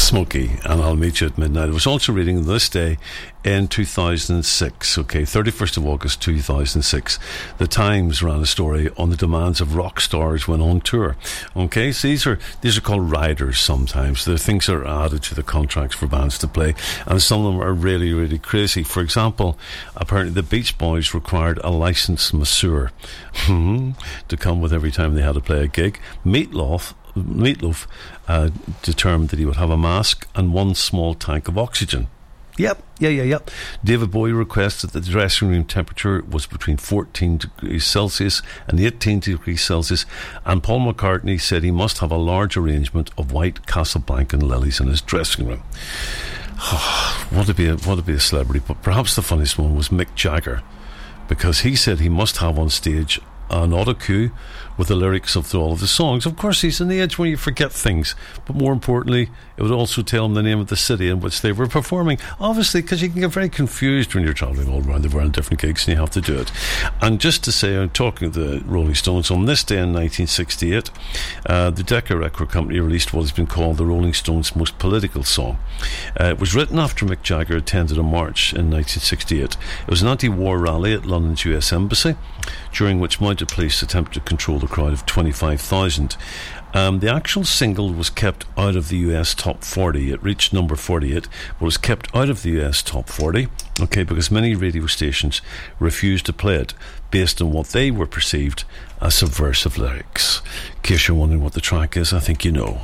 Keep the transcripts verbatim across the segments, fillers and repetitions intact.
Smokey, and I'll meet you at midnight. I was also reading this day in two thousand six, okay, thirty-first of August two thousand six, the Times ran a story on the demands of rock stars when on tour. Okay, so these are these are called riders sometimes. They're things that are added to the contracts for bands to play, and some of them are really, really crazy. For example, apparently the Beach Boys required a licensed masseur to come with every time they had to play a gig. Meatloaf Meatloaf uh, determined that he would have a mask and one small tank of oxygen. Yep, yeah, yeah, yep. David Bowie requested that the dressing room temperature was between fourteen degrees Celsius and eighteen degrees Celsius, and Paul McCartney said he must have a large arrangement of white Casablanca lilies in his dressing room. What to be a, what to be a celebrity, but perhaps the funniest one was Mick Jagger, because he said he must have on stage an auto cue with the lyrics of all of the songs. Of course, he's in the age when you forget things, but more importantly, it would also tell him the name of the city in which they were performing. Obviously, because you can get very confused when you're travelling all around the world, different gigs, and you have to do it. And just to say, I'm talking to the Rolling Stones, on this day in nineteen sixty-eight, uh, the Decca Record Company released what has been called the Rolling Stones' most political song. Uh, it was written after Mick Jagger attended a march in nineteen sixty-eight. It was an anti-war rally at London's U S Embassy, during which mounted police attempted to control the crowd of twenty-five thousand. Um, the actual single was kept out of the U S top forty. It reached number forty-eight, but was kept out of the U S top forty, okay, because many radio stations refused to play it based on what they were perceived as subversive lyrics. In case you're wondering what the track is, I think you know.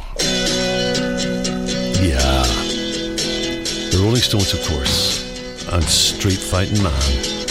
Yeah. The Rolling Stones, of course, and Street Fighting Man.